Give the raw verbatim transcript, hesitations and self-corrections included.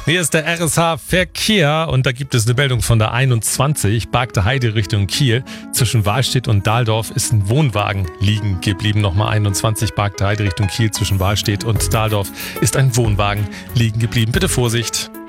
Hier ist der R S H Verkehr und da gibt es eine Meldung von der einundzwanzig, Bargte Heide Richtung Kiel. Zwischen Wahlstedt und Dahldorf ist ein Wohnwagen liegen geblieben. Nochmal einundzwanzig, Bargte Heide Richtung Kiel. Zwischen Wahlstedt und Dahldorf ist ein Wohnwagen liegen geblieben. Bitte Vorsicht.